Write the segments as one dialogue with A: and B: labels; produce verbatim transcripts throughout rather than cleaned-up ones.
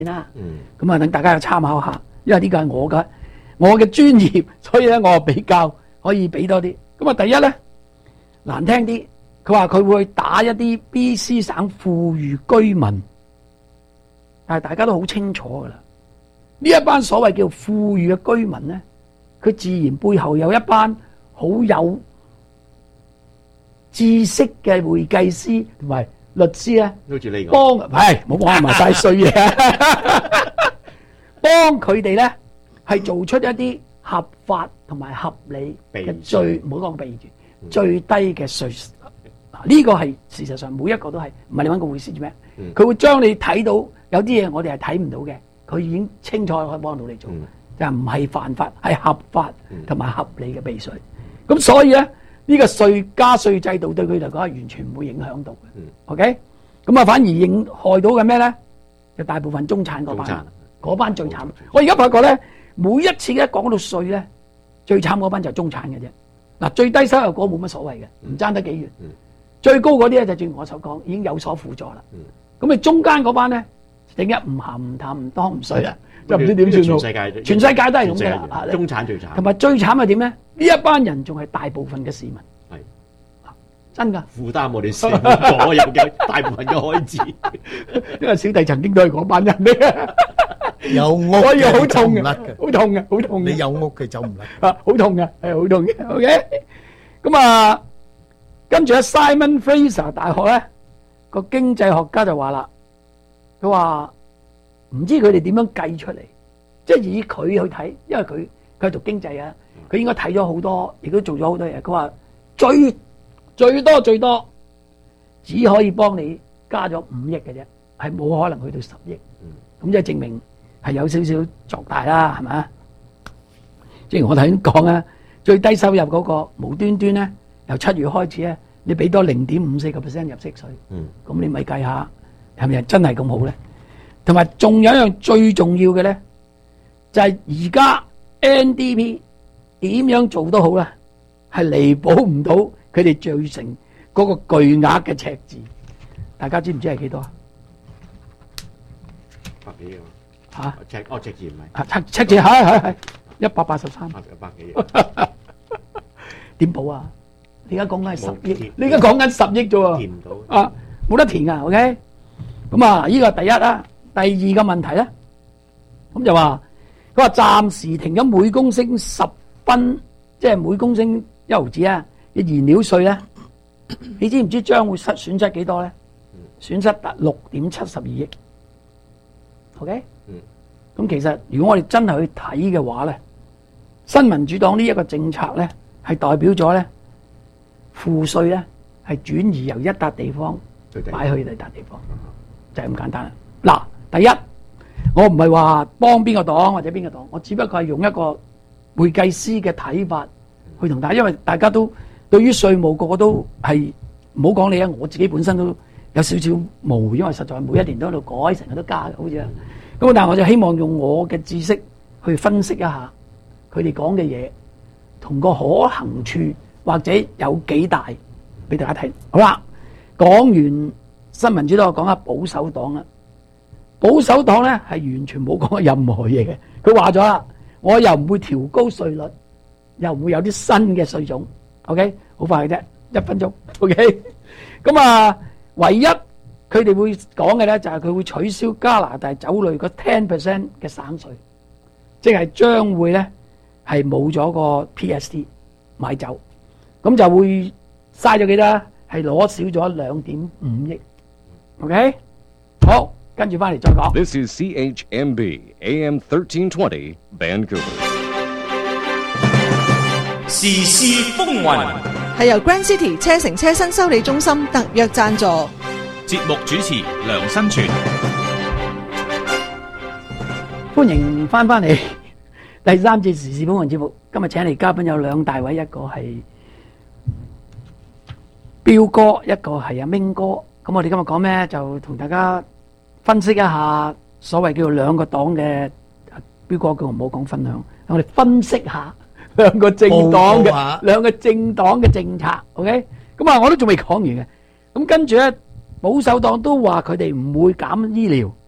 A: 啦。咁啊，等大家去參考下，因為呢個係我嘅我嘅專業，所以咧我比較可以俾多啲。咁啊，第一咧難聽啲，佢話佢會打一啲 B C 省富裕居民，但係大家都好清楚噶啦，呢一班所謂叫富裕嘅居民咧，佢自然背後有一班好有知識嘅會計師同埋律師咧，
B: 好似你
A: 幫係冇講埋晒衰嘢，幫佢哋咧係做出一啲合法同埋合理嘅最唔好講避住最低嘅稅。嗱呢個係事實上每一個都係，唔係你揾個會師做咩？佢會將你睇到有啲嘢我哋係睇唔到嘅，佢已經清楚可以幫到你做，就唔係犯法，係合法同埋合理嘅避稅。咁所以咧。呢個稅加稅制度對佢嚟講係完全唔會影響到嘅、嗯、，OK？咁啊反而影害到嘅咩咧？就大部分中產嗰班，嗰班最慘。我而家發覺咧，每一次一講到稅咧，最慘嗰班就係中產嘅啫。嗱，最低收入嗰冇乜所謂嘅，唔爭得幾遠。嗯、最高嗰啲咧就正如我所講，已經有所輔助啦。咁你、嗯、中間嗰班咧，整一唔鹹唔淡唔當唔水啦，就唔知點算好。全世界，全世界都係咁嘅，
B: 中產最慘。同
A: 埋最慘係點咧？呢一班人仲係大部分嘅市民，
B: 係
A: 真㗎，
B: 負擔我哋所有嘅大部分嘅開支。
A: 因為小弟曾經都係嗰班人嚟，
C: 有屋
A: 可以好痛嘅，
C: 嘅，
A: 好痛嘅，好痛嘅。
C: 你有屋嘅走唔甩
A: 啊，好痛嘅，係好痛嘅。OK，咁啊，跟住咧 Simon Fraser 大學咧個經濟學家就話啦，佢話唔知佢哋點樣計出嚟，即係以佢去睇，因為佢佢係讀經濟啊。佢應該睇咗好多，亦都做咗好多嘢。佢話最最多最多只可以幫你加咗五億嘅啫，係冇可能去到十億。咁即係證明係有少少作大啦，係咪啊？正如我頭先講啊，最低收入嗰個無端端咧，由七月開始咧，你俾多零點五四個 percent 入息稅，
B: 嗯，
A: 咁你咪計下係咪真係咁好咧？同埋仲有一樣最重要嘅咧，就係而家 N D P。點樣做都好啦，係彌補唔到佢哋造成嗰個巨額嘅赤字。大家知唔知係幾多啊？
B: 百幾
A: 啊？嚇？
B: 赤哦赤字唔係
A: 啊赤赤字係係係一百八十三。
B: 一百幾億。
A: 點補啊？你而家講緊係十億，你而家講緊十億啫喎。
B: 填唔到。
A: 啊，冇得填㗎 ，OK？咁啊，呢個第一啦，第二個問題咧，咁就話佢話暫時停咗每公升十分即係每公升一毫子啊嘅燃料稅咧，你知唔知將會失損失幾多咧？損失達六點七十二億。OK，咁其實如果我哋真係去睇嘅話咧，新民主黨呢一個政策咧係代表咗咧賦稅咧係轉移由一笪地方擺去第二笪地方，就係咁簡單啦。嗱，第一我唔係話幫邊個黨或者邊個黨，我只不過係用一個會計師嘅睇法去同大家，因為大家都對於稅務個個都係唔好講你啊，我自己本身都有少少模糊，因為實在每一年都喺度改，成日都加嘅，好似啊。咁但係我就希望用我嘅知識去分析一下佢哋講嘅嘢同個可行處或者有幾大，俾大家睇。好啦，講完新民主黨，我講下保守黨啦。保守黨咧係完全冇講任何嘢嘅，佢話咗啦。我又唔會調高稅率，又唔會有啲新嘅稅種 ，OK， 好快嘅啫，一分鐘 ，OK。咁啊，唯一佢哋會講嘅咧就係佢會取消加拿大酒類個十 percent 嘅省稅，即係將會咧係冇咗個 P S T 買酒，咁就會嘥咗幾多？係攞少咗兩點五億 ，OK。好。跟住翻嚟再講。
D: This is C H M B A M thirteen twenty Vancouver。
E: 時事風雲
F: 係由 Grand City 車城車身修理中心特約贊助。
E: 節目主持梁新全。
A: 歡迎翻翻嚟第三節時事風雲節目。今日請嚟嘉賓有兩大位，一個係彪哥，一個係阿明哥。咁我哋今日講咩？就同大家分析一下所謂叫做兩個黨嘅，彪哥叫我唔好講分享，我哋分析下兩個政黨嘅兩個政黨嘅政策 ，OK？咁啊，我都仲未講完嘅。咁跟住咧，保守黨都話佢哋唔會減醫療，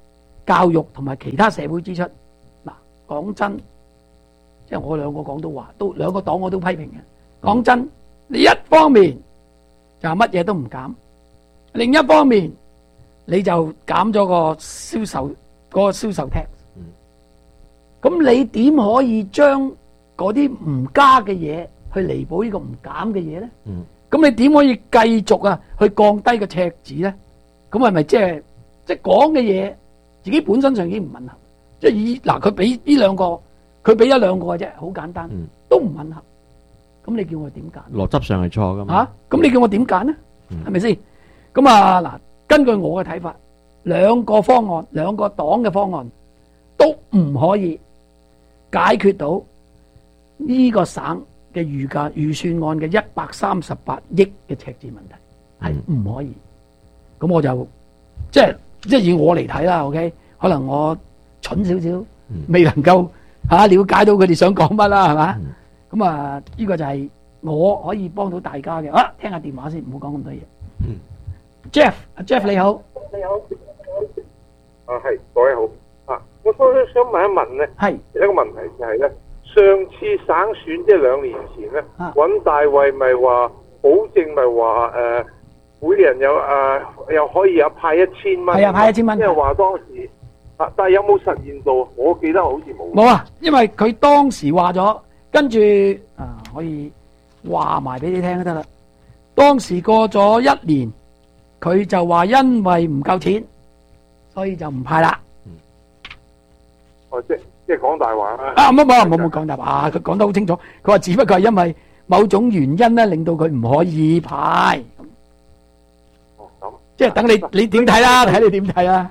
A: 教育同埋其他社會支出。嗱，講真，即係我兩個講到話，都兩個黨我都批評嘅。講真，你一方面就乜嘢都唔減，另一方面你就減咗個銷售嗰個銷售 tax。咁你點可以將嗰啲唔加嘅嘢去彌補呢個唔減嘅嘢咧？咁你點可以繼續啊去降低個赤字咧？咁係咪即係即係講嘅嘢自己本身上已經唔吻合？即係以嗱佢俾呢兩個，佢俾一兩個嘅啫，好簡單，都唔吻合。咁你叫我點揀？
B: 邏輯上係錯噶嘛？
A: 嚇，咁你叫我點揀咧？係咪先？咁啊嗱，根據我嘅睇法，兩個方案，兩個黨嘅方案都唔可以解決到呢個省嘅預價預算案嘅一百三十八億嘅赤字問題，係唔可以。咁我就即係即係以我嚟睇啦 ，OK？ 可能我蠢少少，未能夠嚇了解到佢哋想講乜啦，係嘛？咁啊，呢個就係我可以幫到大家嘅。啊，聽下電話先，唔好講咁多嘢。Jeff，阿 Jeff 你好，
G: 你好，啊係，各位好。啊，我想想問一問咧，
A: 係
G: 一個問題就係咧，上次省選即係兩年前咧，尹大衛咪話保證咪話誒，每人有誒又可以有派一千蚊，
A: 係啊，派一千蚊，
G: 即係話當時啊，但係有冇實現到？我記得好似冇。
A: 冇啊，因為佢當時話咗，跟住啊可以話埋俾你聽都得啦。當時過咗一年，佢就話因為唔夠錢，所以就唔派啦。
G: 哦，即即係講大話啦。
A: 啊，冇冇冇冇講大話啊！佢講得好清楚，佢話只不過係因為某種原因咧，令到佢唔可以派。
G: 哦，咁
A: 即係等你你點睇啦？睇你點睇啦？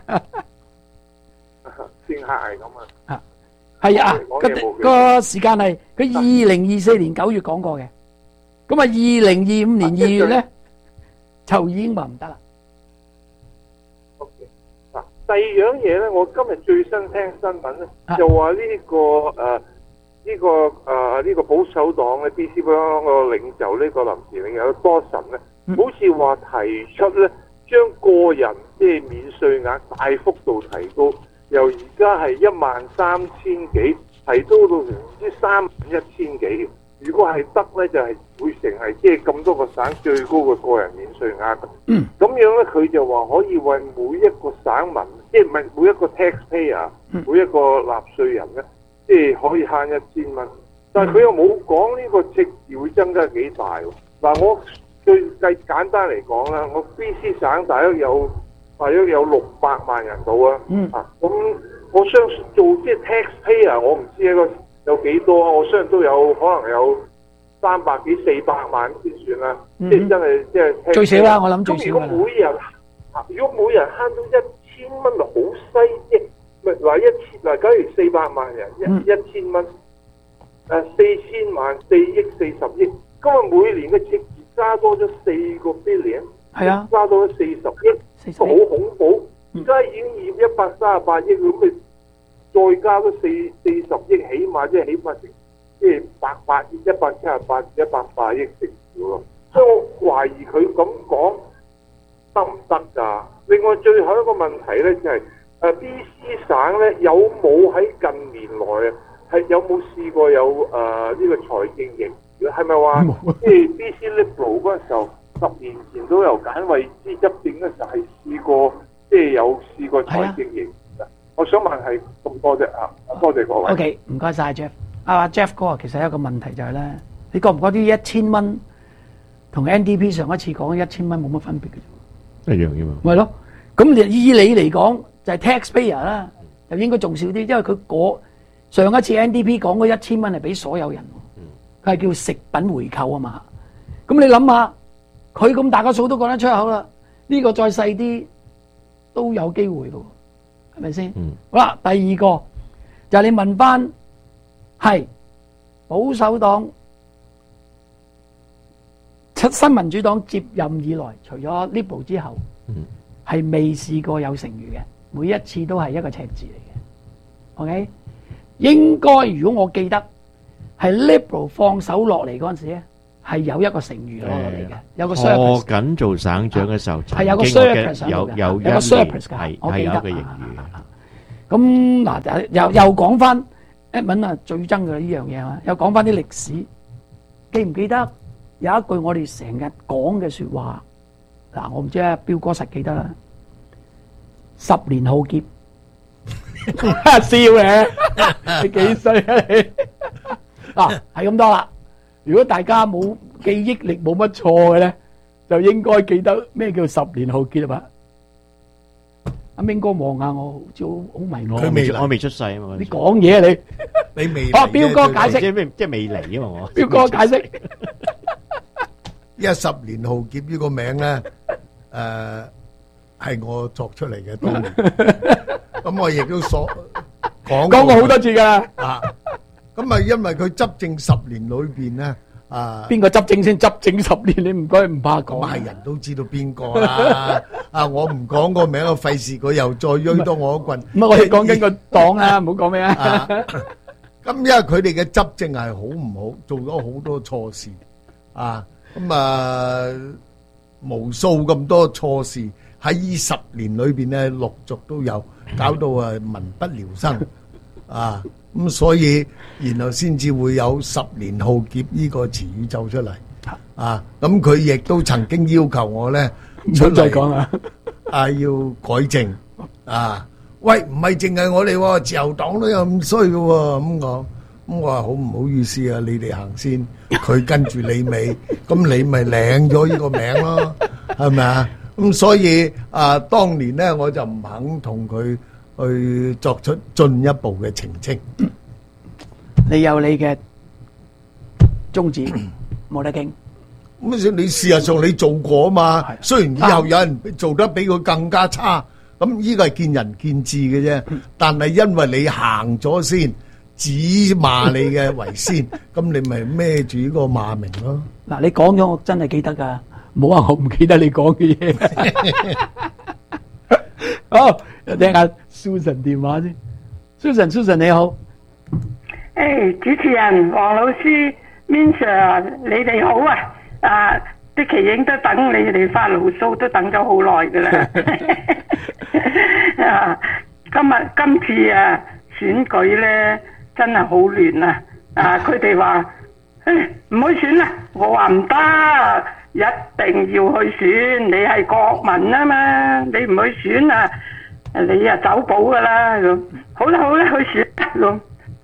G: 政客係咁啊。
A: 啊，係啊，個個時間係佢二零二四年九月講過嘅，咁啊二零二五年二月咧就已經話唔得啦。
G: 第二樣嘢咧，我今日最新聽新聞咧，就話呢個誒呢個誒呢個保守黨嘅 B C 黨個領袖呢個臨時領袖多神咧，好似話提出咧，將個人即係免稅額大幅度提高，由而家係一萬三千幾提高到成唔知三萬一千幾。如果係得咧，就係、是、會成係即係咁多個省最高嘅個人免稅額。嗯，咁樣咧，佢就話可以為每一個省民，即係唔係每一個 taxpayer，、嗯、每一個納稅人咧，即係可以慳一千蚊。但係佢又冇講呢個赤字會增加幾大喎。嗱，我最計簡單嚟講啦，我 B C 省大約有大約有六百萬人到啊。嗯，啊，咁我相信做即係 taxpayer，我唔知一個。有幾多啊？我相信都有可能有三百幾四百萬先算啦，即係真係即係
A: 最少啦。我諗最少啦。
G: 如果每人如果每人慳到一千蚊，咪好犀利。唔係嗱一千嗱，假如四百萬人一一千蚊，誒四千萬四億四十億，今日每年嘅赤字加多咗四個 billion， 係啊，加多咗四十億，好恐怖。而家已經二一百三十八億咁咪。再加多四四十億，起碼即係起碼成即係百八億、一百七十八、一百八億成少咯。所以我懷疑佢咁講得唔得㗎？另外最後一個問題咧就係、是、誒 B C 省咧有冇喺近年來啊係有冇試過有誒呢、呃這個財政盈餘？係咪話即係 B C Liberal 嗰陣時候十年前都由簡惠滋執政嗰時候係試過即係有試過財政盈餘？我想問係咁多啫啊！多謝各位。
A: OK， 唔該晒 Jeff。阿 Jeff 哥，其實有一個問題就係、是、咧，你覺唔覺得呢一千蚊同 N D P 上一次講嘅一千蚊冇乜分別嘅啫？
B: 一樣嘅嘛。
A: 咪咯，咁你以你嚟講就係、是、taxpayer 啦，就應該仲少啲，因為佢嗰上一次 N D P 講嗰一千蚊係俾所有人，佢係叫食品回扣啊嘛。咁你諗下，佢咁大個數都講得出口啦，呢、這個再細啲都有機會嘅。係咪先？嗯、好啦，第二個就係、是、你問翻係保守黨、新民主黨接任以來，除咗 Liberal 之後，係、嗯、未試過有剩餘嘅，每一次都係一個赤字嚟嘅。OK， 應該如果我記得係 Liberal 放手落嚟嗰陣時咧，係有一個剩餘攞落嚟嘅，有個 surplus。我
B: 緊做省長嘅時候，
A: 係有個 surplus
B: 有有有個 surplus 嘅，係係有個盈餘。
A: 咁嗱，又又講翻 Edmond 啊，最憎嘅呢樣嘢啊，又講翻啲歷史，記唔記得有一句我哋成日講嘅説話？嗱，我唔知啊，彪哥實記得啦，十年浩劫，笑嘅，你幾歲啊你？嗱，係咁多啦。如果大家冇記憶力冇乜錯嘅咧，就應該記得咩叫十年浩劫啊嘛。阿明哥望下我，好似好好迷我。
C: 佢未嚟
B: 我未出世啊嘛。
A: 你講嘢啊你？
C: 你未
A: 哦，彪哥解釋，
B: 即係咩？即係未嚟啊嘛我。
A: 彪哥解釋。
C: 因為十年浩劫呢個名咧，誒係我作出嚟嘅當年。咁我亦都所講
A: 講過好多次㗎啦。
C: 啊，咁啊，因為佢執政十年裏邊咧，啊，
A: 邊個執政先執政十年？你唔該唔怕講。
C: 咁係人都知道邊個啦。啊，我唔講個名，我費事佢又再鋥多我一棍。
A: 唔係我哋講緊個黨啊，唔好講咩啊。
C: 啊，咁因為佢哋嘅執政係好唔好，做咗好多錯事啊，咁啊無數咁多錯事喺呢十年裏邊咧，陸續都有，搞到啊民不聊生啊，咁所以然後先至會有十年浩劫呢個詞語走出嚟啊，咁佢亦都曾經要求我咧出嚟
A: 再講啦，
C: 啊要改正啊。喂，唔係淨係我哋喎，自由黨都有咁衰嘅喎，咁講，咁我話好唔好意思啊，你哋行先，佢跟住你尾，咁你咪領咗呢個名咯，係咪啊？咁所以啊，當年咧我就唔肯同佢去作出進一步嘅澄清。
A: 你有你嘅宗旨，冇得傾。
C: 咁你事實上你做過啊嘛，雖然以後有人做得比佢更加差。咁呢個係見仁見智嘅啫，但係因為你行咗先，指罵你嘅為先，咁你咪孭住呢個罵名咯。
A: 嗱，你講咗我真係記得噶，唔好話我唔記得你講嘅嘢。好，聽下 Susan 電話先。Susan，Susan 你好。
H: 誒，主持人黃老師 Min Sir，你哋好啊！啊，啲奇影都等你哋發牢騷，都等咗好耐噶啦。啊，今日今次啊選舉咧真係好亂啊！啊，佢哋話誒唔去選啦，我話唔得，一定要去選。你係國民啊嘛，你唔去選啊，你啊走寶噶啦咁。好啦好啦，去選咁。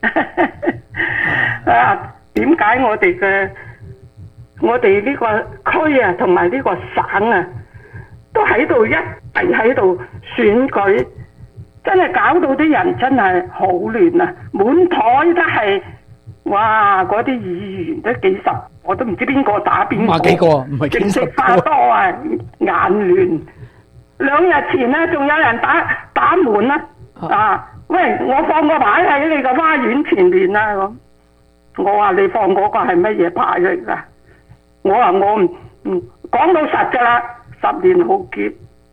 H: 啊，點解我哋嘅我哋呢個區啊，同埋呢個省啊，都喺度一齊喺度選舉，真係搞到啲人真係好亂啊！滿台都係，哇！嗰啲議員都幾十，我都唔知邊個打邊個。
A: 五十幾個，唔係幾十個。
H: 食花多啊，眼亂。兩日前咧，仲有人打打門啦，啊！喂，我放個牌喺你個花園前面啊！咁，我話你放嗰個係乜嘢牌嚟㗎？我話我唔唔講到實㗎啦，十年浩劫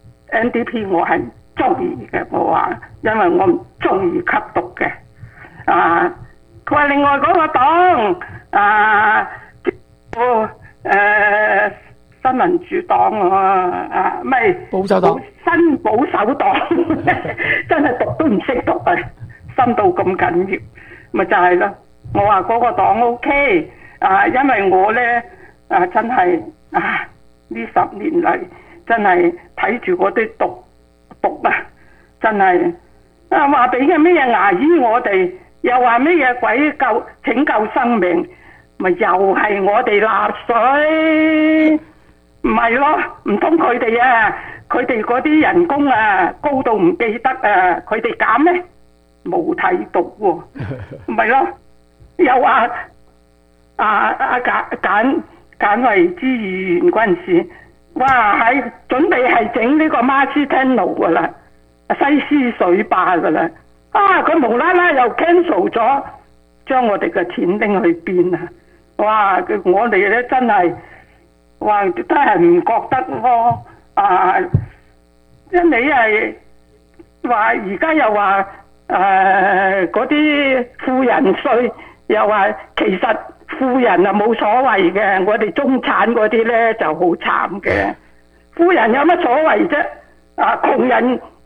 H: N D P 我係唔中意嘅，我話因為我唔中意吸毒嘅。啊，佢話另外嗰個黨啊，哦誒新民主黨啊，啊唔係
A: 保守黨，
H: 新保守黨真係讀都唔識讀啊，深到咁緊要，咪就係咯。我話嗰個黨 O K 啊，因為我咧。啊！真係啊！呢十年嚟真係睇住嗰啲毒毒啊！真係啊！話俾嘅咩嘢牙醫我哋，又話咩嘢鬼救拯救生命，咪又係我哋納稅，唔係咯？唔通佢哋啊？佢哋嗰啲人工啊高到唔記得啊？佢哋減咩？冇睇到喎，唔係咯？又話啊啊揀揀。簡慧之議員嗰陣時，哇喺準備係整呢個馬斯汀路噶啦，西施水壩噶啦，啊佢無啦啦又 cancel 咗，將我哋嘅錢拎去邊啊？哇！我哋咧真係，哇真係唔覺得咯，啊！一你係話而家又話誒嗰啲富人稅，又話其實。富人啊冇所謂嘅，我哋中產嗰啲咧就好慘嘅。富人有乜所謂啫？啊，窮人都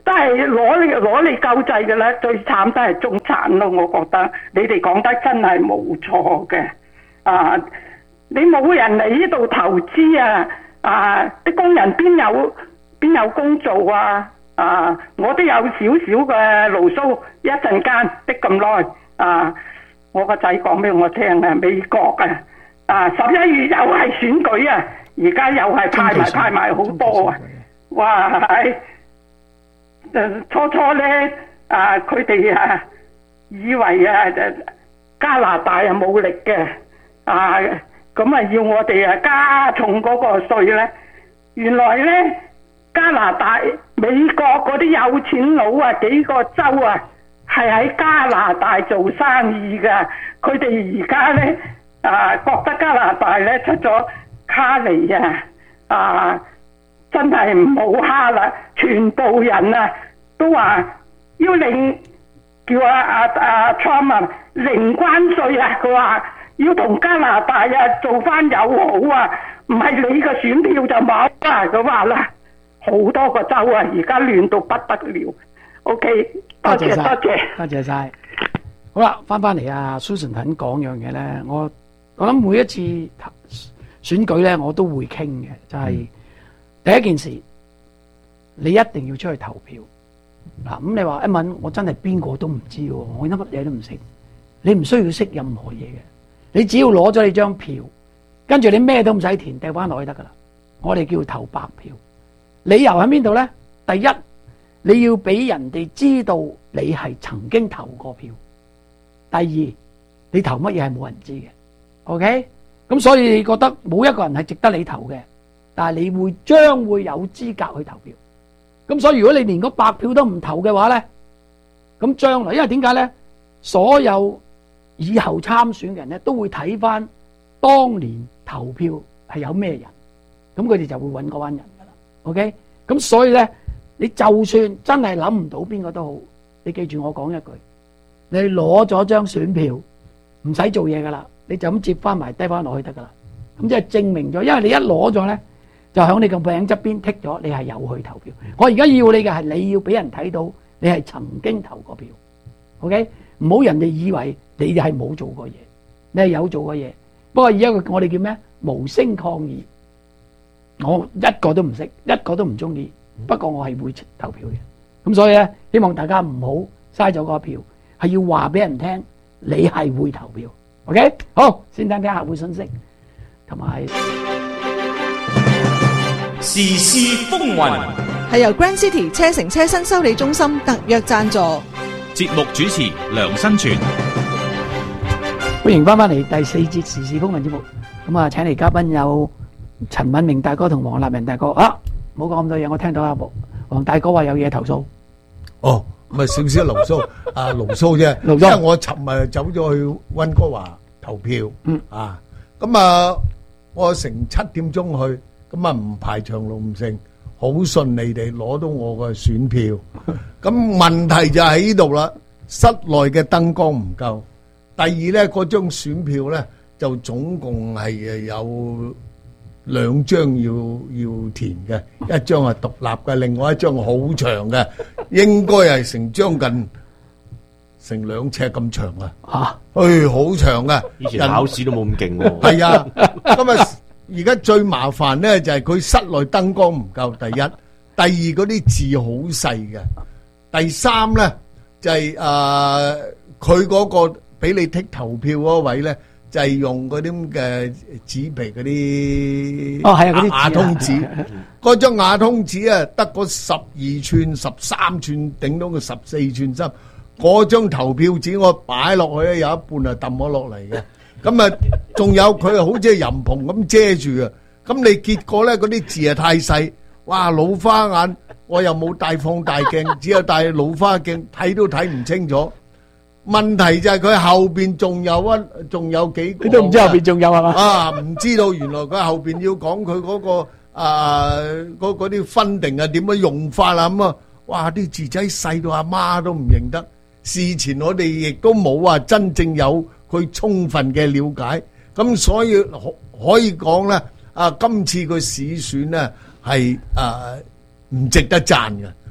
H: 都係攞你攞你救濟嘅啦，最慘都係中產咯。我覺得你哋講得真係冇錯嘅。啊，你冇人嚟呢度投資啊！啊，啲工人邊有邊有工做啊？啊，我都有少少嘅牢騷，一陣間的咁耐啊！我個仔講俾我聽啊，美國啊，啊十一月又係選舉啊，而家又係派埋派埋好多啊！哇係，初初咧啊，佢哋啊以為啊加拿大啊冇力嘅啊，咁啊要我哋啊加重嗰個稅咧，原來咧加拿大美國嗰啲有錢佬啊幾個州啊係喺加拿大做生意噶，佢哋而家咧啊覺得加拿大咧出咗卡尼啊啊！真係唔好蝦啦！全部人啊都話要零叫阿阿阿 Trump 啊零關稅啊！佢話要同加拿大啊做翻友好啊，唔係你嘅選票就冇啦！佢話啦，好多個州啊，而家亂到不得了。OK， 多謝多謝，
A: 多謝晒。好啦，翻翻嚟啊 ，Susan 肯講樣嘢咧，我我諗每一次選舉咧，我都會傾嘅，就係、是。嗯第一件事，你一定要出去投票。嗱，咁你話一問，我真係邊個都唔知喎，我乜嘢都唔識。你唔需要識任何嘢嘅，你只要攞咗你張票，跟住你咩都唔使填，掉翻落去得噶啦。我哋叫投白票。理由喺邊度咧？第一，你要俾人哋知道你係曾經投過票。第二，你投乜嘢係冇人知嘅。OK， 咁所以你覺得冇一個人係值得你投嘅。但係你會將會有資格去投票，咁所以如果你連個白票都唔投嘅話咧，咁將來因為點解咧？所有以後參選嘅人咧都會睇翻當年投票係有咩人，咁佢哋就會揾嗰班人噶啦。OK， 咁所以咧，你就算真係諗唔到邊個都好，你記住我講一句，你攞咗張選票唔使做嘢噶啦，你就咁接翻埋低翻落去得噶啦。咁即係證明咗，因為你一攞咗咧。就喺你個名側邊剔咗，你係有去投票。我而家要你嘅係你要俾人睇到你係曾經投過票。OK， 唔好人哋以為你哋係冇做過嘢，你係有做過嘢。不過而家我哋叫咩？無聲抗議。我一個都唔識，一個都唔中意。不過我係會投票嘅。咁所以咧，希望大家唔好嘥咗個票，係要話俾人聽你係會投票。OK， 好，先聽聽客戶信息，同埋。
E: 時事風雲
F: 係由 Grand City 車城車新修理中心特約贊助，
E: 節目主持梁新全。
A: 歡迎翻翻嚟第四節時事風雲節目。咁啊，請嚟嘉賓有陳敏明大哥同黃立明大哥。啊，唔好講咁多嘢，我聽到阿黃大哥話有嘢投訴。
C: 哦，咪少少牢騷，啊牢騷啫。因為我尋日走咗去溫哥華投票，嗯啊，咁啊，我成七點鐘去。咁啊唔排長龍唔成，好順利地攞到我個選票。咁問題就喺呢度啦，室內嘅燈光唔夠。第二咧，嗰張選票咧就總共係誒有兩張要要填嘅，一張係獨立嘅，另外一張好長嘅，應該係成將近成兩尺咁長啊！嚇，誒好長啊！
B: 以前考試都冇咁勁喎。
C: 係啊，咁啊。而家最麻煩咧就係佢室內燈光唔夠，第一，第二嗰啲字好細嘅，第三咧就係誒佢嗰個俾你剔投票嗰位咧就係用嗰啲咁嘅紙皮嗰啲
A: 哦係啊嗰啲
C: 瓦通紙，嗰張瓦通紙啊得嗰十二寸、十三寸，頂到個十四寸深，嗰張投票紙我擺落去咧有一半啊抌咗落嚟嘅。咁啊，仲有佢好似係淫蓬咁遮住啊！咁你結果咧嗰啲字啊太細，哇老花眼，我又冇帶放大鏡，只有帶老花鏡，睇都睇唔清楚。問題就係佢後邊仲有啊，仲有幾個，
A: 你都唔知後邊仲有係嘛？
C: 啊，唔知道原來佢後邊要講佢嗰個啊嗰嗰啲分定啊點樣用法啊咁啊！哇啲字仔細到阿媽都唔認得。事前我哋亦都冇話真正有佢充分嘅了解，咁所以可可以講咧，啊今次個市選咧係啊唔值得讚嘅。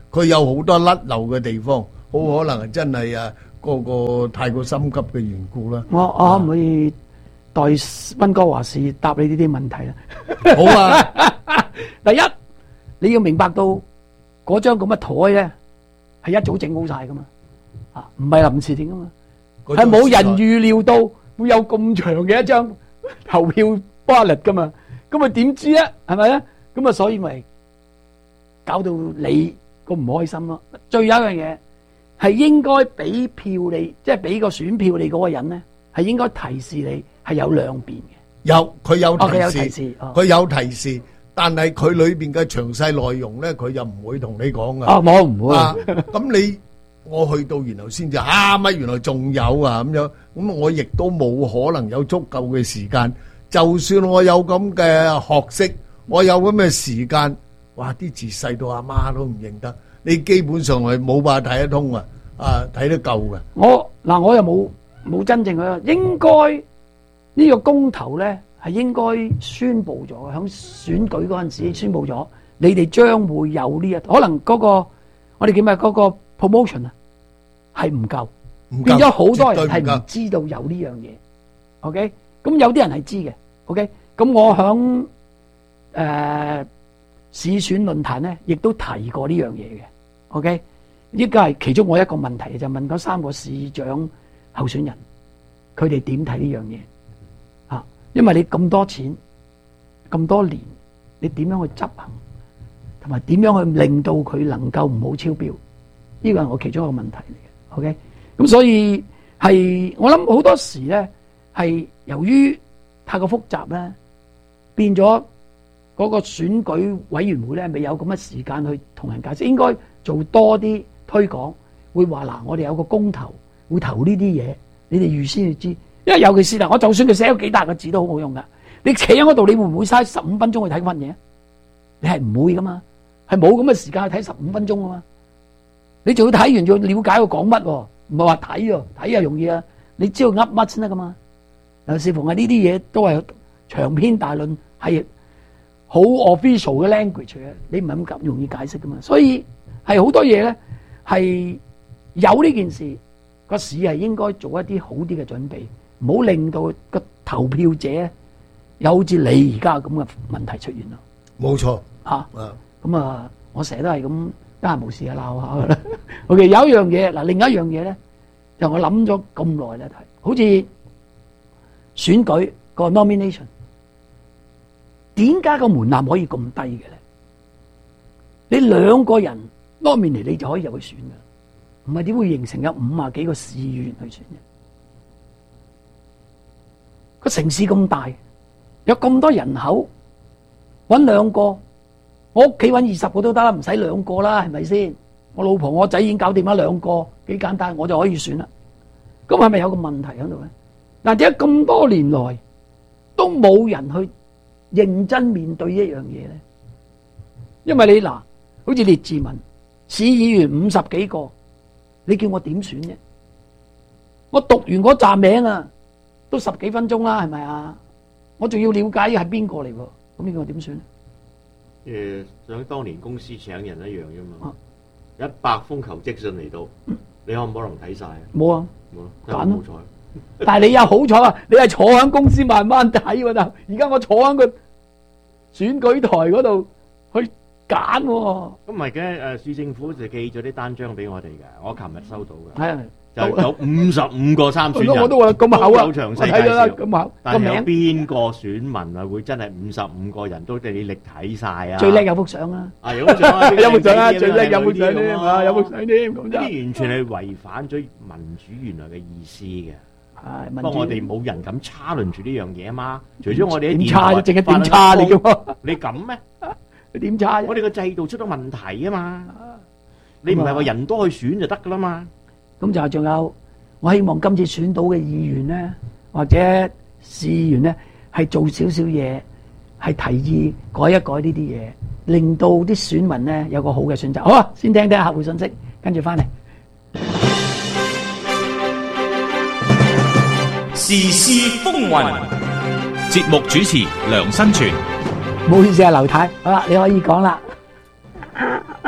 C: 佢有好多甩漏嘅地方，好可能係真係啊個個太過心急嘅緣故啦。
A: 我我可唔可以代溫哥華市答你呢啲問題咧？
C: 好啊，
A: 第一你要明白到嗰張咁嘅台咧係一早整好晒噶嘛，啊唔係臨時整噶嘛，係冇人預料到會有咁長嘅一張投票 ballot 噶嘛，咁啊點知咧係咪咧？咁啊所以咪搞到你個唔開心咯。最有一樣嘢係應該俾票你，即係俾個選票你嗰個人咧，係應該提示你係有兩邊嘅。
C: 有佢有
A: 哦，佢有提
C: 提示，
A: 示，哦，
C: 佢有提示，但係佢裏邊嘅詳細內容咧，佢就唔會同你講噶。
A: 哦，我唔會。
C: 啊，咁你我去到然後先至啊乜原來仲有啊咁樣，咁我亦都冇可能有足夠嘅時間。就算我有咁嘅學識，我有咁嘅時間，哇！啲字細到阿媽都唔認得，你基本上係冇辦法睇得通啊，啊睇得夠嘅。
A: 我嗱我又冇冇真正嘅，應該呢個公投咧係應該宣佈咗，響選舉嗰陣時宣佈咗，你哋將會有呢一可能嗰個我哋叫咩嗰個 promotion 啊係唔夠，
C: 唔夠
A: 變咗好多人係
C: 絕對唔夠
A: 唔知道有呢樣嘢。OK，咁有啲人係知嘅。OK，咁我響誒市選論壇咧，亦都提過呢樣嘢嘅。OK，呢個係其中我一個問題，就問嗰三個市長候選人，佢哋點睇呢樣嘢啊？因為你咁多錢，咁多年，你點樣去執行，同埋點樣去令到佢能夠唔好超標？呢個係我其中一個問題嚟嘅。OK，咁所以係我諗好多時咧，係由於太過複雜咧，變咗嗰個選舉委員會咧未有咁嘅時間去同人解釋，應該做多啲推廣，會話嗱，我哋有個公投，會投呢啲嘢，你哋預先去知，因為尤其是嗱，我就算佢寫咗幾大個字都好冇用噶，你企喺嗰度，你會唔會嘥十五分鐘去睇份嘢？你係唔會噶嘛，係冇咁嘅時間去睇十五分鐘啊嘛，你仲要睇完，仲要了解佢講乜，唔係話睇喎，睇又容易啊，你知道噏乜先得噶嘛。嗱，視乎係呢啲嘢都係長篇大論，係好 official 嘅 language 嘅，你唔係咁容易解釋噶嘛。所以係好多嘢咧，係有呢件事個市係應該做一啲好啲嘅準備，唔好令到個投票者有好似你而家咁嘅問題出現咯。
C: 冇錯
A: 嚇，咁啊，我成日都係咁得閒無事啊鬧下噶啦。OK，有一樣嘢嗱，另一樣嘢咧，就我諗咗咁耐咧，好似選舉個 nomination， 點解個門檻可以咁低嘅咧？你兩個人 nominate 你就可以入去選噶，唔係點會形成有五啊幾個市議員去選嘅？個城市咁大，有咁多人口，搵兩個，我屋企搵二十個都得啦，唔使兩個啦，係咪先？我老婆我仔已經搞掂咗兩個，幾簡單，我就可以選啦。咁係咪有個問題喺度咧？嗱，點解咁多年來都冇人去認真面對一樣嘢咧？因為你嗱，好似列治文市議員五十幾個，你叫我點選啫？我讀完嗰站名啊，都十幾分鐘啦，係咪啊？我仲要了解係邊個嚟喎？咁你叫我點選？
B: 誒，想當年公司請人一樣啫嘛，一百封求職信嚟到，你可唔可能睇晒啊？
A: 冇啊，
B: 冇咯，揀好彩。
A: 但係你又好彩啊！你係坐喺公司慢慢睇喎，就而家我坐喺個選舉台嗰度去揀喎。
B: 咁唔係嘅，誒市政府就寄咗啲單張俾我哋嘅，我琴日收到嘅。
A: 係啊，
B: 就有五十五個參選人，
A: 我都話咁厚啊，
B: 有詳細介
A: 睇咗啦，
B: 紹。
A: 咁厚
B: 但係有
A: 個名
B: 邊個選民啊會真係五十五個人都你力睇晒啊？
A: 最叻有幅相啊！
B: 啊有幅相啊，
A: 有幅相啊，最叻有幅相
B: 添
A: 添啊，有幅相添咁
B: 呢啲完全係違反咗民主原來嘅意思嘅。
A: 係，
B: 不過我哋冇人敢差論住呢樣嘢啊嘛。除咗我哋啲
A: 點差啫，
B: 電台
A: 淨係點差你嘅喎？
B: 你咁咩？
A: 你點差啫？
B: 我哋個制度出咗問題啊嘛。你唔係話人多去選就得噶啦嘛。
A: 咁就仲有，我希望今次選到嘅議員咧，或者市議員咧，係做少少嘢，係提議改一改呢啲嘢，令到啲選民咧有個好嘅選擇。好啊，先聽聽客戶信息，跟住翻嚟。
E: 時事風雲，節目主持梁新全。
A: 唔好意思啊，劉太，好啦，你可以講啦。
H: 啊誒，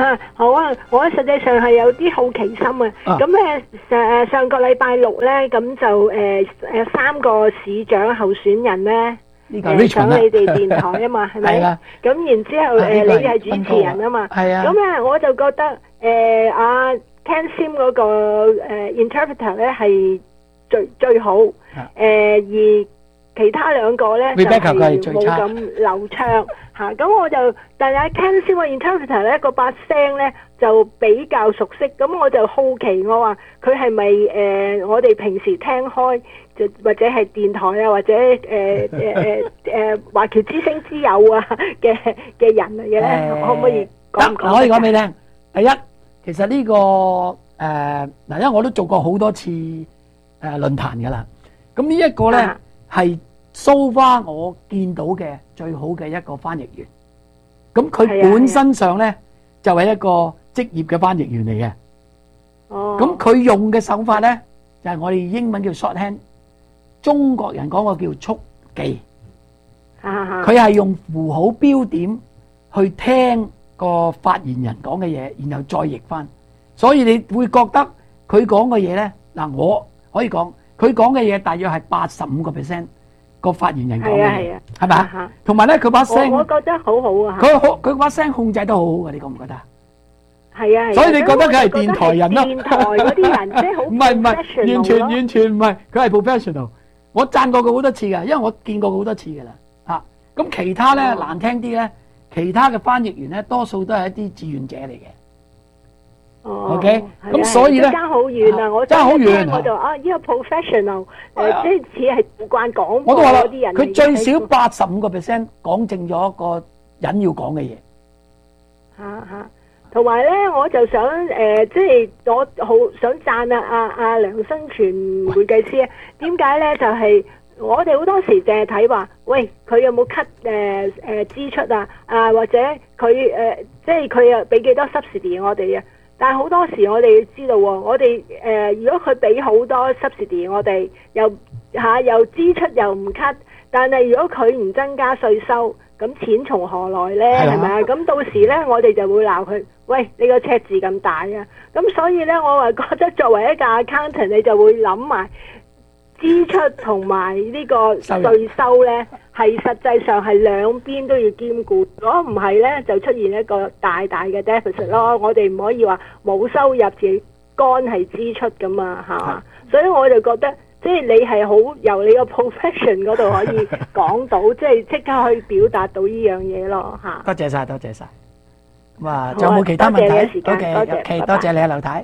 I: 啊，好啊！我實際上係有啲好奇心啊。咁咧上上個禮拜六咧，咁就誒誒三個市長候選人咧，誒上你哋電台啊嘛，係咪？係啦。咁然之後誒，你係主持人啊嘛。係啊。咁咧我就覺得誒阿 Ken Sim 嗰個誒 interpreter 咧係最最好，誒而其他兩個咧就係冇咁流暢嚇，咁我就但係 Ken Sim 個 interpreter 咧個把聲咧就比較熟悉，咁我就好奇我話佢係咪誒我哋平時聽開就或者係電台啊或者誒誒誒誒華僑之聲之友啊嘅嘅人嚟嘅咧，可唔可以講講？
A: 可以講俾你聽。第一，其實呢個誒嗱，因為我都做過好多次誒論壇噶啦，咁呢一個咧。係 so far 我見到嘅最好嘅一個翻譯員，咁佢本身上咧就係一個職業嘅翻譯員嚟嘅。哦，咁佢用嘅手法咧就係我哋英文叫 shorthand， 中國人講個叫速記。佢係用符號標點去聽個發言人講嘅嘢，然後再譯翻，所以你會覺得佢講嘅嘢咧嗱，我可以講。佢講嘅嘢大約係八十五個 percent 個發言人講嘅嘢，係咪啊？同埋咧，佢把聲，
I: 我覺得好好啊！
A: 佢好，佢把聲控制得好好嘅，你覺唔覺得？
I: 係啊，
A: 所以你覺得佢係電台人咯？
I: 電台嗰啲人即係好 professional 咯。唔係唔係，
A: 完全完全唔係，佢係 professional。我讚過佢好多次嘅，因為我見過好多次嘅啦。嚇，咁其他咧難聽啲咧，其他嘅翻譯員咧多數都係一啲志願者嚟嘅。
I: 哦
A: ，OK，咁所以咧
I: 爭好遠啊！我
A: 爭好遠，
I: 我就啊，呢個 professional 誒，即係似係習慣講
A: 我都話啦，
I: 嗰啲人。
A: 佢最少八十五個 percent 講正咗個人要講嘅嘢。
I: 嚇嚇，同埋咧，我就想誒，即係我好想讚啊阿阿梁生全會計師啊！點解咧？就係我哋好多時淨係睇話，喂，佢有冇 cut 誒誒支出啊？啊，或者佢誒，即係佢又俾幾多 subsidy 我哋啊？但係好多時我哋要知道喎，我哋誒、呃、如果佢俾好多 subsidy 我哋又嚇、啊、又支出又唔 cut，但係如果佢唔增加稅收，咁錢從何來呢？係咪啊？咁到時呢，我哋就會鬧佢，喂，你個赤字咁大啊！咁所以呢，我話覺得作為一個 accountant，你就會諗埋支出同埋呢個稅收呢，係實際上係兩邊都要兼顧。如果唔係呢，就出現一個大大嘅 deficit 咯。我哋唔可以話冇收入自己乾係支出噶嘛，係嘛？所以我就覺得，即係你係好由你個 profession 嗰度可以講到，即係即刻可以表達到呢樣嘢咯，嚇。
A: 多謝晒，多謝晒。咁啊，仲有冇其他問題？多謝，多謝，多謝你啊，劉太。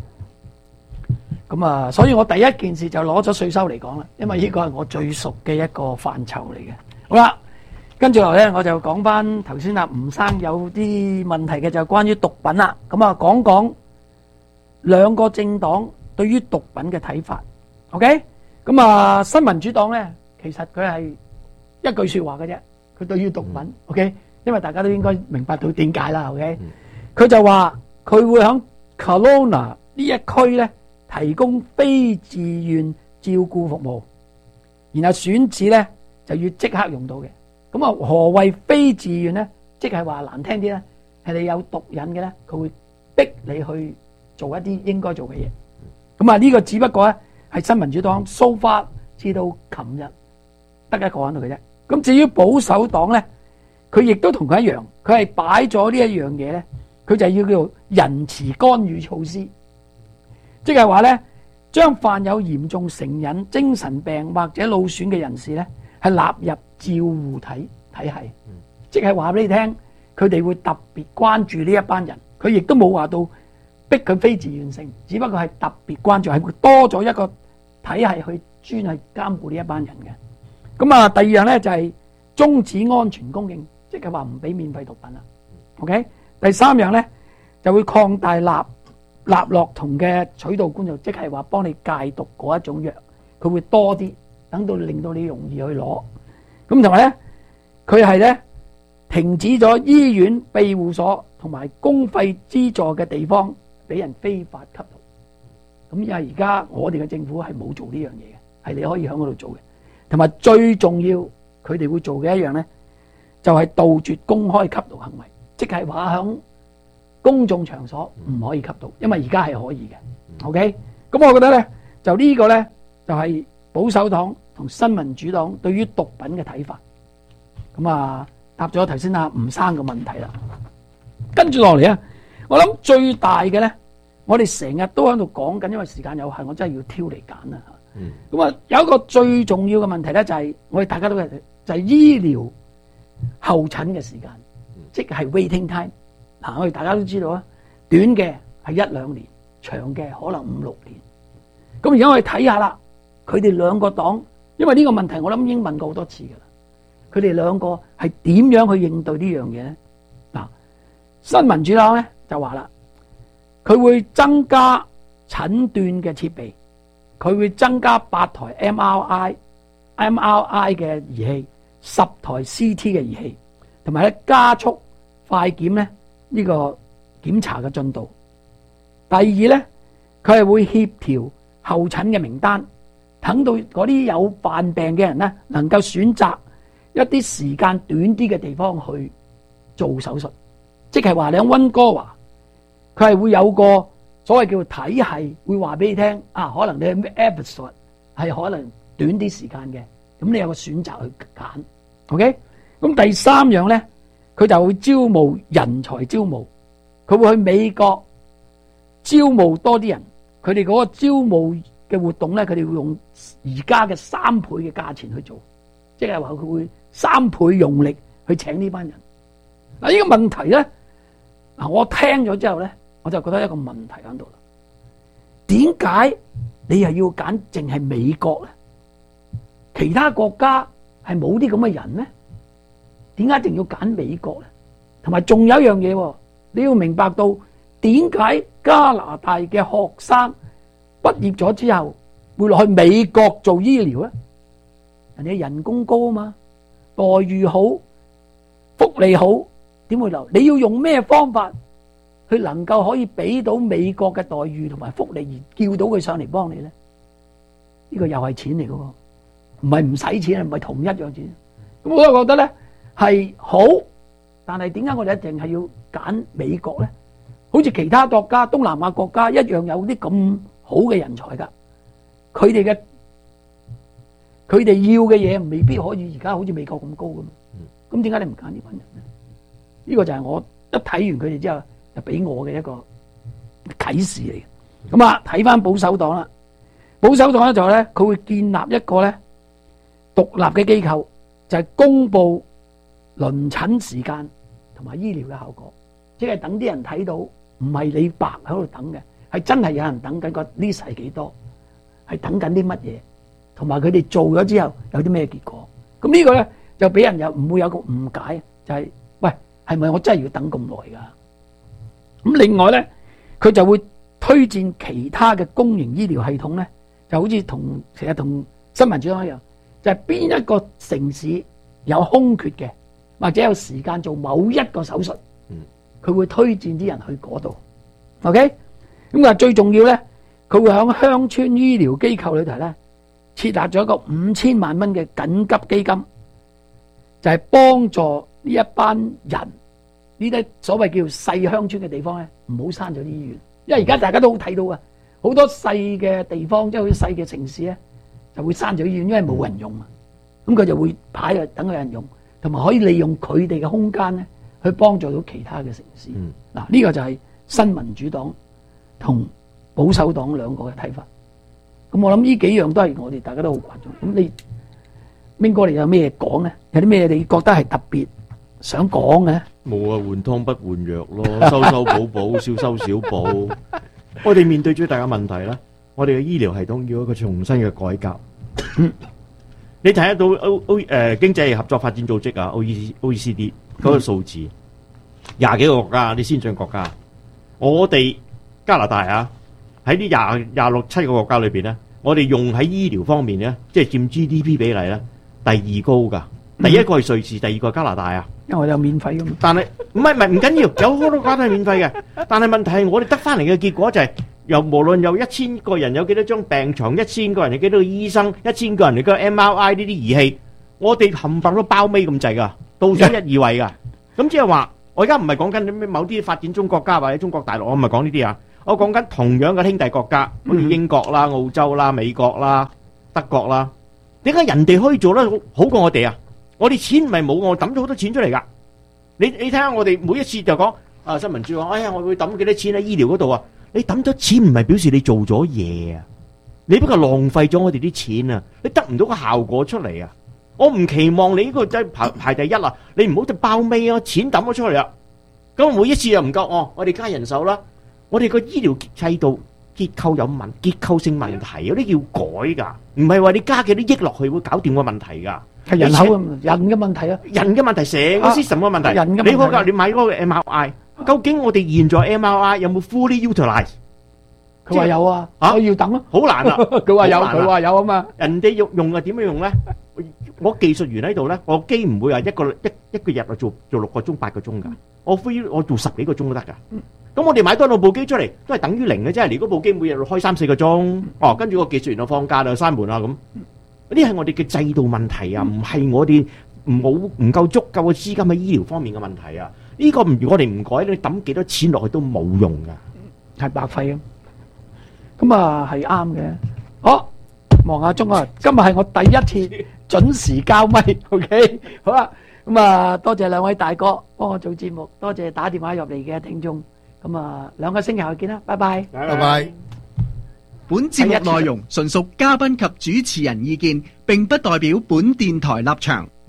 A: 咁啊，所以我第一件事就攞咗稅收嚟講啦，因為呢個係我最熟嘅一個範疇嚟嘅。好啦，跟住落嚟咧，我就講翻頭先啊，吳生有啲問題嘅就係關於毒品啦。咁啊，講講兩個政黨對於毒品嘅睇法。OK，咁啊，新民主黨咧，其實佢係一句說話嘅啫，佢對於毒品 OK，因為大家都應該明白到點解啦。OK，佢就話佢會響 Kelowna 呢一區咧，提供非自願照顧服務，然後選址咧就要即刻用到嘅。咁啊，何謂非自願咧？即係話難聽啲咧，係你有毒癮嘅咧，佢會逼你去做一啲應該做嘅嘢。咁啊，呢個只不過咧係新民主黨 so far 至到琴日得一個喺度嘅啫。咁至於保守黨咧，佢亦都同佢一樣，佢係擺咗呢一樣嘢咧，佢就要叫做仁慈干預措施。即係話咧，將患有嚴重成癮、精神病或者腦損嘅人士咧，係納入照護體體系。即係話俾你聽，佢哋會特別關注呢一班人。佢亦都冇話到逼佢非自願性，只不過係特別關注，係會多咗一個體系去專係監護呢一班人嘅。咁啊，第二樣咧就係終止安全供應，即係話唔俾免費毒品啦。OK，第三樣咧就會擴大納納樂酮嘅取道管道，即係話幫你戒毒嗰一種藥，佢會多啲，等到令到你容易去攞。咁同埋咧，佢係咧停止咗醫院、庇護所同埋公費資助嘅地方俾人非法吸毒。咁因為而家我哋嘅政府係冇做呢樣嘢嘅，係你可以喺嗰度做嘅。同埋最重要，佢哋會做嘅一樣咧，就係杜絕公開吸毒行為，即係話響公眾場所唔可以吸毒，因為而家係可以嘅。OK，咁我覺得咧，就呢個咧就係保守黨同新民主黨對於毒品嘅睇法。咁啊，答咗頭先阿吳生嘅問題啦。跟住落嚟啊，我諗最大嘅咧，我哋成日都喺度講緊，因為時間有限，我真係要挑嚟揀啦。咁啊，有一個最重要嘅問題咧，就係我哋大家都係就係醫療候診嘅時間，即係 waiting time。嗱，我哋大家都知道啊，短嘅係一兩年，長嘅可能五六年。咁而家我哋睇下啦，佢哋兩個黨，因為呢個問題我諗已經問過好多次噶啦，佢哋兩個係點樣去應對呢樣嘢咧？嗱，新民主黨咧就話啦，佢會增加診斷嘅設備，佢會增加八台 M R I、M R I 嘅儀器，十台 C T 嘅儀器，同埋咧加速快檢咧。呢個檢查嘅進度。第二咧，佢係會協調候診嘅名單，等到嗰啲有患病嘅人咧，能夠選擇一啲時間短啲嘅地方去做手術。即係話你喺溫哥華，佢係會有個所謂叫體系，會話俾你聽啊，可能你係咩 episode 係可能短啲時間嘅，咁你有個選擇去揀。OK，咁第三樣咧。佢就會招募人才招募，佢會去美國招募多啲人。佢哋嗰個招募嘅活動咧，佢哋會用而家嘅三倍嘅價錢去做，即係話佢會三倍用力去請呢班人。嗱，呢個問題咧，嗱我聽咗之後咧，我就覺得一個問題喺度啦。點解你又要揀淨係美國咧？其他國家係冇啲咁嘅人咧？點解一定要揀美國咧？同埋仲有一樣嘢，你要明白到點解加拿大嘅學生畢業咗之後會落去美國做醫療咧？人哋人工高啊嘛，待遇好，福利好，點會留？你要用咩方法去能夠可以俾到美國嘅待遇同埋福利，而叫到佢上嚟幫你咧？呢個又係錢嚟嘅喎，唔係唔使錢，唔係同一樣錢。咁我都覺得咧。係好，但係點解我哋一定係要揀美國咧？好似其他國家、東南亞國家一樣有啲咁好嘅人才噶，佢哋嘅佢哋要嘅嘢未必可以而家好似美國咁高噶嘛。咁點解你唔揀呢班人咧？呢個就係我一睇完佢哋之後，就俾我嘅一個啟示嚟嘅。咁啊，睇翻保守黨啦，保守黨咧就咧，佢會建立一個咧獨立嘅機構，就係公布輪診時間同埋醫療嘅效果，即係等啲人睇到，唔係你白喺度等嘅，係真係有人等緊個 list 係幾多，係等緊啲乜嘢，同埋佢哋做咗之後有啲咩結果。咁呢個咧就俾人又唔會有個誤解，就係、是、喂係咪我真係要等咁耐噶？咁另外咧，佢就會推薦其他嘅公營醫療系統咧，就好似同成日同新民主黨一樣，就係、是、邊一個城市有空缺嘅。或者有時間做某一個手術，佢會推薦啲人去嗰度。OK，咁啊最重要咧，佢會喺鄉村醫療機構裏頭咧設立咗一個五千萬蚊嘅緊急基金，就係、是、幫助呢一班人呢啲所謂叫細鄉村嘅地方咧，唔好閂咗啲醫院，因為而家大家都好睇到啊，好多細嘅地方即係好似細嘅城市咧，就會閂咗醫院，因為冇人用啊。咁佢就會擺喺度等有人用。同埋可以利用佢哋嘅空間咧，去幫助到其他嘅城市。嗱、嗯，呢、這個就係新民主黨同保守黨兩個嘅睇法。咁我諗呢幾樣都係我哋大家都好關注。咁你明哥你有咩講咧？有啲咩你覺得係特別想講嘅咧？
B: 冇啊，換湯不換藥咯，修修補補，少修少補。我哋面對最大嘅問題啦，我哋嘅醫療系統要一個重新嘅改革。嗯你睇得到 O O 誒經濟合作發展組織啊 O E O E C D 嗰個數字，廿幾個國家啲先進國家，我哋加拿大啊喺啲廿廿六七個國家裏邊咧，我哋用喺醫療方面咧，即係佔 G D P 比例咧第二高噶，第一個係瑞士，第二個係加拿大啊。
A: 因為我有免費噶嘛。但係
B: 唔係唔係唔緊要，有好多國家都係免費嘅，但係問題係我哋得翻嚟嘅結果就係、是。又無論有一千個人有幾多張病床，一千個人有幾多個醫生，一千個人有幾多 M R I 呢啲儀器，我哋冚唪唥都包尾咁滯噶，倒數一二位噶。咁即係話， 我而家唔係講緊咩某啲發展中國家或者中國大陸，我唔係講呢啲啊。我講緊同樣嘅兄弟國家，好似英國啦、澳洲啦、美國啦、德國啦，點解人哋可以做得好好過我哋啊？我哋錢唔係冇，我抌咗好多錢出嚟噶。你你睇下我哋每一次就講啊，新聞處話，哎呀，我會抌幾多錢喺醫療嗰度啊？你抌咗錢唔係表示你做咗嘢啊，你不過浪費咗我哋啲錢啊，你得唔到個效果出嚟啊！我唔期望你呢個真係排排第一啊，你唔好就爆尾啊，錢抌咗出嚟啊！咁每一次又唔夠哦，我哋加人手啦。我哋個醫療制度結構有問結構性問題，有啲要改噶，唔係話你加幾多億落去會搞掂個問題噶。
A: 係人口嘅人嘅問題啊，
B: 人嘅問題，成個 system 嘅問題。
A: 人嘅問題
B: 你嗰個你買嗰個 M R I，究竟我哋現在 M R I 有冇 fully utilize？
A: 佢話有啊，
B: 啊
A: 我要等咯。
B: 好難啊！
A: 佢話有，
B: 好難啊
A: 佢話有啊嘛。
B: 人哋用用啊點樣用咧？我技術員喺度咧，我機唔會話一個一一個日啊做做六個鐘八個鐘噶，我非我做十幾個鐘都得噶。咁我哋買多兩部機出嚟，都係等於零嘅啫。如果部機每日開三四個鐘，哦，跟住個技術員就放假啦，閂門啦咁。呢係我哋嘅制度問題啊，唔係我哋冇唔夠足夠嘅資金喺醫療方面嘅問題啊。呢個唔我哋唔改，你抌幾多錢落去都冇用噶，
A: 係白費啊。咁啊係啱嘅。好，望下鐘啊，今日係我第一次準時交咪 ，OK， 好啦。咁啊，多謝兩位大哥幫我做節目，多謝打電話入嚟嘅聽眾。咁啊，兩個星期後見啦，拜拜，
C: 拜拜。
J: 本節目內容純屬嘉賓及主持人意見，並不代表本電台立場。